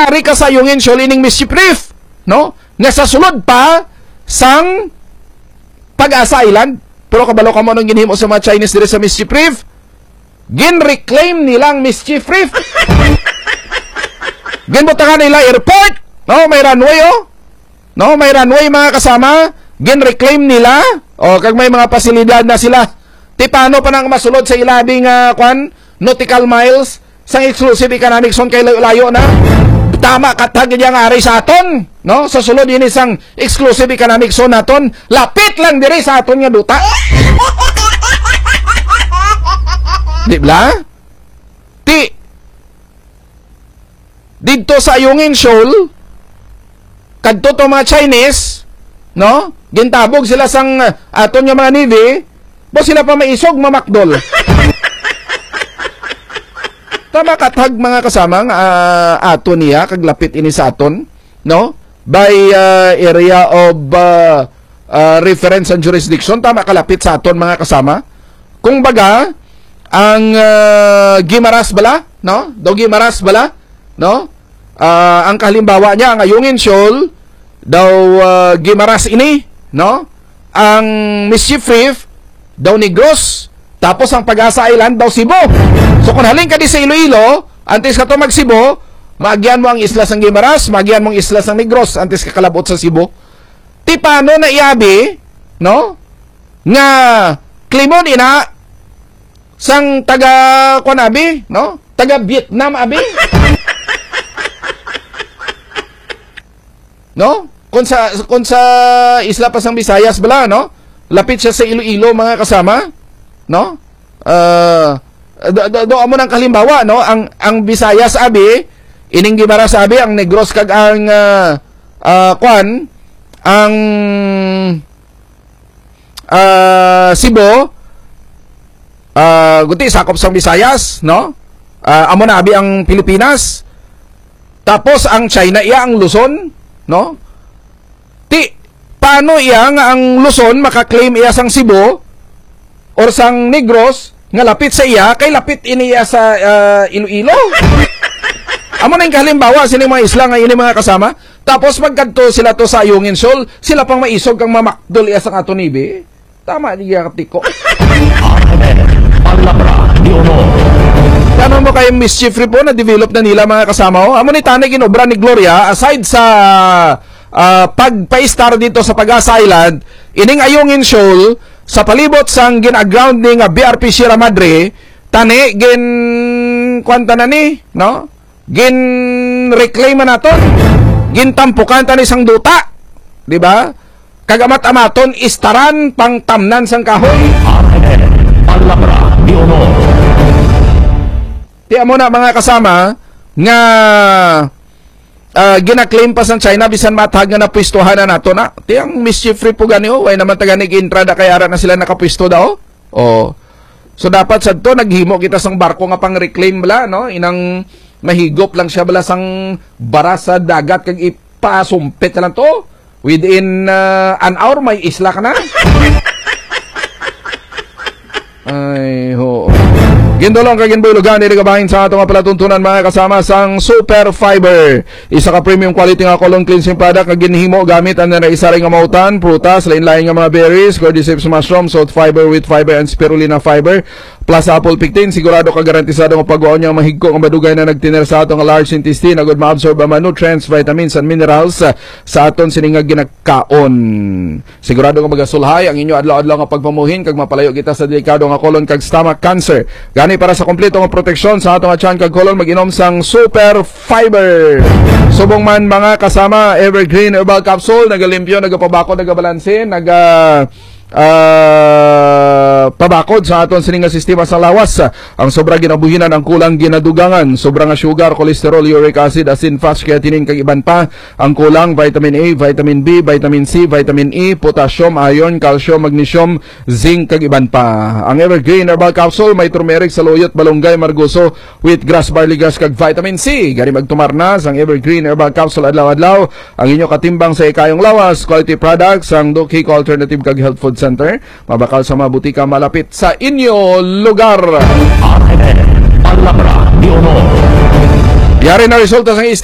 yari ka sa yung insol ining Mischief Reef, no? Nga sa sulod pa sang Pag-asa Island. Pero kabalo ka mo nung ginhimo sa mga Chinese dire sa Mischief Reef, gin-reclaim nilang Mischief Reef. Ginbutangan nila airport, no? May runway, oh. No, may runway mga kasama. Gin-reclaim nila. O, kag may mga pasilidad na sila. Ti paano pa nang masulod sa ilabing nautical miles sang exclusive economic zone kay layo-layo na. Tama katag yang ari sa aton, no? Sa sulod ini sang exclusive economic zone naton, lapit lang diri sa aton nga duta. Di ba? Dito sa Ayungin Shoal, kadto to mga Chinese, no? Gintabog sila sang aton nga mga Navy, bo sila pa maisog mamakdol. Tama katag mga kasamang aton niya kaglapit ini sa aton, no? By area of reference and jurisdiction, tama kalapit sa aton mga kasama. Kung baga ang Guimaras bala, no? Do Guimaras bala, no? Ang kalimbawa niya ang Ayungin Shoal daw Guimaras ini, no? Ang Mischief Reef daw Negros, tapos ang Pag-asa Island daw Cebu. So kung haling ka di sa Iloilo, antes ka to mag Cebu, maagyan mo ang isla sang Guimaras, maagyan mo ang isla sang Negros, antes ka kalabot sa Cebu. Ti paano na iabi, no? Nga klimon ina sang taga kuan abi, no? Taga Vietnam abi. No? Kung sa isla pa sang Visayas bala, no? Lapit siya sa Iloilo mga kasama, no? Do amo nang kalimbawa, no? Ang Visayas abi, ining Guimaras abi, ang Negros kag ang kuan, ang Cebu, guti sakop sang Visayas, no? Amo na abi ang Pilipinas. Tapos ang China iya ang Luzon, no? Paano iya nga ang Luzon makaklaim iya sang Cebu or sang Negros nga lapit sa iya kay lapit ini iya sa Iloilo? Amo na yung halimbawa sini mga isla nga ini mga kasama. Tapos pagkadto sila to sa Ayungin Shoal, sila pang maisog kang mamakdol iya sang aton ibi. Tama di katiko. Ano mo kay Mischief Reef po na develop na nila mga kasama, oh? Amo ni tanay ginobra ni Gloria, aside sa pagpa-star dito sa Pag-asa Island, ining Ayungin Shoal sa palibot sang ginaground ni nga BRP Sierra Madre, tani gin kwanta na ni, no? Gin reclaim naton, gin tampukan tani sang duta, di ba? Kagamat-amaton istaran pang tamnan sang kahoy. Tiya mo na mga kasama nga gina-claim pa sa China bisan matag nga napwistuhan na nato na. Tiyang Mischief Reef po gani, way naman taganig intrada kaya ara na sila nakapwisto daw. Oh. So dapat sad to naghimo kita sang barko nga pang reclaim bala, no? Inang mahigop lang siya bala sang bara sa dagat kag ipasumpit lang to. Within an hour may isla ka na. Ay ho. Gindolong kag ginbulugan diri kabahin sa ato nga palatuntunan mga kasama sang Super Fiber. Isa ka premium quality nga colon cleansing product nga ginhimo gamit ang naisaring nga mautan, prutas, lain-lain nga mga berries, cordyceps mushroom, salt fiber with fiber and spirulina fiber, plus apple pectin. Sigurado ka garantisado nga pagwaon niya mahigko nga madugay na nagtiner sa ato nga large intestine, agud ma-absorb ang nutrients, vitamins and minerals sa aton sini nga ginakaon. Sigurado nga magasulhay ang inyo adlaw-adlaw nga pagpamuhin kag mapalayo kita sa delikado nga colon kag stomach cancer. Gani para sa kompleto nga proteksyon sa ato nga tiyan kag colon, mag-inom sang Super Fiber. Subong man mga kasama, Evergreen Herbal Capsule, nagalimpyo, nagapabako, nagabalansin, pabakod sa aton sining nga sistema sa lawas. Ang sobra ginabuhinan ang kulang ginadugangan, sobra nga sugar, cholesterol, uric acid, asin, fats, creatinine kag iban pa. Ang kulang vitamin A, vitamin B, vitamin C, vitamin E, potassium, iron, calcium, magnesium, zinc kag iban pa. Ang Evergreen Herbal Capsule may turmeric, saluyot, balunggay, margoso, wheatgrass, barley grass kag vitamin C. Gani magtumar na sang Evergreen Herbal Capsule adlaw-adlaw. Ang inyo katimbang sa ikayong lawas, quality products ang Dokiko Alternative kag Health Food Center. Mabakal sa mga butika malapit sa inyo lugar. Yari na resulta sa